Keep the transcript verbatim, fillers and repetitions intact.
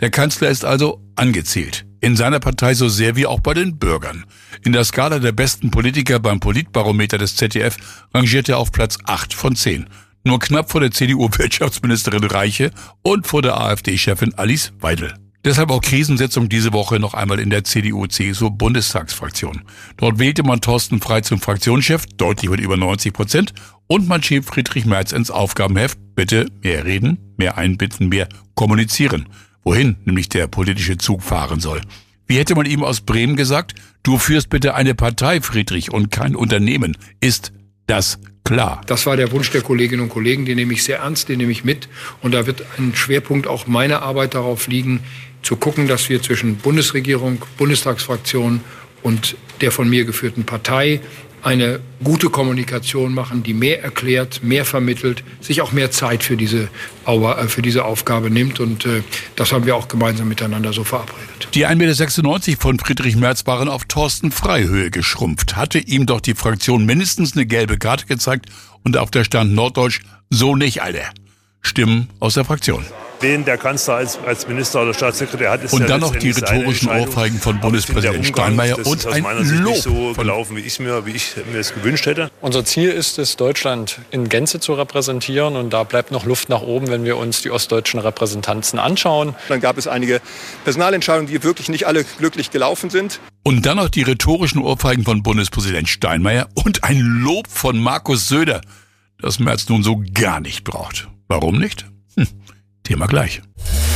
Der Kanzler ist also angezählt. In seiner Partei so sehr wie auch bei den Bürgern. In der Skala der besten Politiker beim Politbarometer des Z D F rangiert er auf Platz acht von zehn. Nur knapp vor der C D U-Wirtschaftsministerin Reiche und vor der AfD-Chefin Alice Weidel. Deshalb auch Krisensitzung diese Woche noch einmal in der C D U-C S U-Bundestagsfraktion. Dort wählte man Thorsten Frey zum Fraktionschef, deutlich mit über neunzig Prozent, und man schiebt Friedrich Merz ins Aufgabenheft. Bitte mehr reden, mehr einbinden, mehr kommunizieren. Wohin nämlich der politische Zug fahren soll. Wie hätte man ihm aus Bremen gesagt? Du führst bitte eine Partei, Friedrich, und kein Unternehmen. Ist das klar? Das war der Wunsch der Kolleginnen und Kollegen, den nehme ich sehr ernst, den nehme ich mit. Und da wird ein Schwerpunkt auch meiner Arbeit darauf liegen, zu gucken, dass wir zwischen Bundesregierung, Bundestagsfraktion und der von mir geführten Partei eine gute Kommunikation machen, die mehr erklärt, mehr vermittelt, sich auch mehr Zeit für diese, für diese Aufgabe nimmt. Und äh, das haben wir auch gemeinsam miteinander so verabredet. Die ein Meter sechsundneunzig von Friedrich Merz waren auf Thorsten Frey Höhe geschrumpft. Hatte ihm doch die Fraktion mindestens eine gelbe Karte gezeigt und auf der stand norddeutsch, so nicht, Alter. Stimmen aus der Fraktion. Wen der Kanzler als, als Minister oder Staatssekretär hat, ist und ja dann noch die rhetorischen Ohrfeigen von Bundespräsident Steinmeier und ein Lob. Das ist nicht so von gelaufen, wie ich mir, wie ich mir es gewünscht hätte. Unser Ziel ist es, Deutschland in Gänze zu repräsentieren. Und da bleibt noch Luft nach oben, wenn wir uns die ostdeutschen Repräsentanzen anschauen. Dann gab es einige Personalentscheidungen, die wirklich nicht alle glücklich gelaufen sind. Und dann noch die rhetorischen Ohrfeigen von Bundespräsident Steinmeier und ein Lob von Markus Söder, das Merz nun so gar nicht braucht. Warum nicht? Hm, Thema gleich.